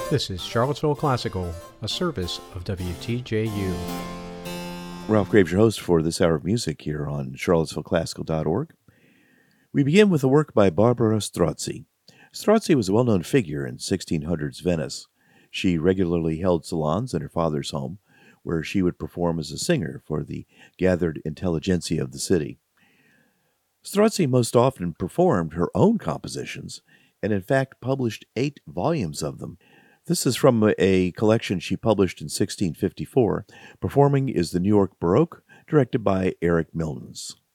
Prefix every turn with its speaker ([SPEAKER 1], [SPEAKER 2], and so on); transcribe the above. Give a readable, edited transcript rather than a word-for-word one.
[SPEAKER 1] This is Charlottesville Classical, a service of WTJU.
[SPEAKER 2] Ralph Graves, your host for this hour of music here on charlottesvilleclassical.org. We begin with a work by Barbara Strozzi. Strozzi was a well-known figure in 1600s Venice. She regularly held salons in her father's home, where she would perform as a singer for the gathered intelligentsia of the city. Strozzi most often performed her own compositions, and in fact published 8 volumes of them. This is from a collection she published in 1654. Performing is the New York Baroque, directed by Eric Milnes.